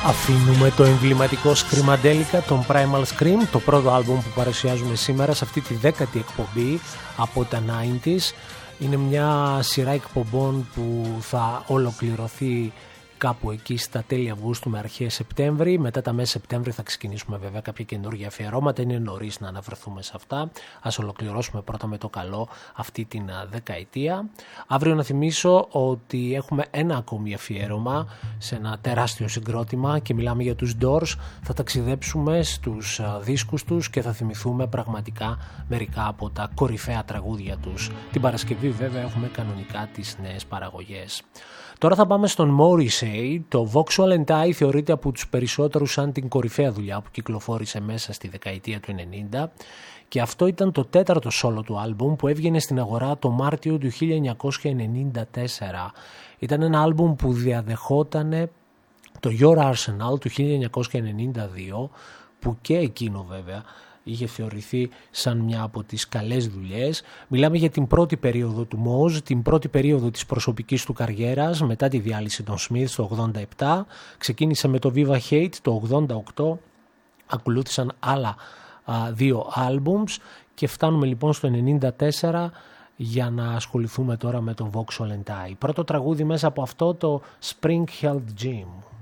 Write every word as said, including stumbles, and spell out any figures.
Αφήνουμε το εμβληματικό Screamadelica, τον Primal Scream, το πρώτο άλμπουμ που παρουσιάζουμε σήμερα σε αυτή τη δέκατη εκπομπή από τα ενενήντα. Είναι μια σειρά εκπομπών που θα ολοκληρωθεί κάπου εκεί στα τέλη Αυγούστου με αρχές Σεπτέμβρη. Μετά τα μέσα Σεπτέμβρη θα ξεκινήσουμε βέβαια κάποια καινούργια αφιερώματα. Είναι νωρίς να αναφερθούμε σε αυτά. Ας ολοκληρώσουμε πρώτα με το καλό αυτή την δεκαετία. Αύριο να θυμίσω ότι έχουμε ένα ακόμη αφιέρωμα σε ένα τεράστιο συγκρότημα και μιλάμε για τους Doors. Θα ταξιδέψουμε στους δίσκους τους και θα θυμηθούμε πραγματικά μερικά από τα κορυφαία τραγούδια τους. Την Παρασκευή βέβαια έχουμε κανονικά τις νέες παραγωγές. Τώρα θα πάμε στον Morrissey. Το Vauxhall and I θεωρείται από τους περισσότερους σαν την κορυφαία δουλειά που κυκλοφόρησε μέσα στη δεκαετία του ενενήντα και αυτό ήταν το τέταρτο solo του άλμπουμ που έβγαινε στην αγορά το Μάρτιο του χίλια εννιακόσια ενενήντα τέσσερα. Ήταν ένα άλμπουμ που διαδεχόταν το Your Arsenal του χίλια εννιακόσια ενενήντα δύο που και εκείνο βέβαια είχε θεωρηθεί σαν μια από τις καλές δουλειές. Μιλάμε για την πρώτη περίοδο του Moz, την πρώτη περίοδο της προσωπικής του καριέρας μετά τη διάλυση των Smiths το ογδόντα επτά. Ξεκίνησε με το Viva Hate το ογδόντα οκτώ, ακολούθησαν άλλα α, δύο άλμπουμς και φτάνουμε λοιπόν στο ενενήντα τέσσερα για να ασχοληθούμε τώρα με τον Vauxhall and I. Πρώτο τραγούδι μέσα από αυτό, το Spring Health Gym.